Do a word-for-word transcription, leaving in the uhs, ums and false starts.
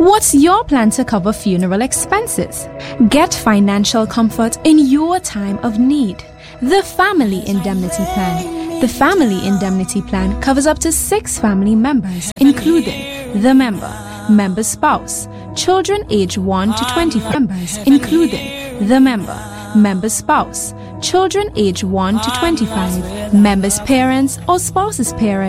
What's your plan to cover funeral expenses? Get financial comfort in your time of need. The Family Indemnity Plan. The Family Indemnity Plan covers up to six family members, including the member, member's spouse, children aged one to twenty-five members, including the member, member's spouse, children aged one to twenty-five, member's parents or spouse's parents,